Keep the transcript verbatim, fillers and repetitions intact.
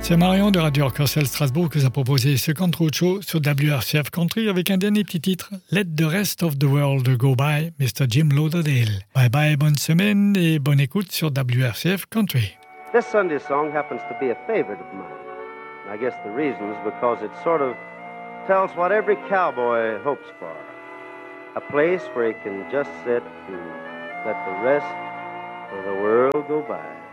C'est Marion de Radio Arc-en-Ciel Strasbourg qui vous a proposé ce Country Show sur W R C F Country avec un dernier petit titre, Let the Rest of the World Go By, mister Jim Lauderdale. Bye bye, bonne semaine et bonne écoute sur W R C F Country. This Sunday song happens to be a favorite of mine. I guess the reason is because it sort of tells what every cowboy hopes for. A place where he can just sit and let the rest of the world go by.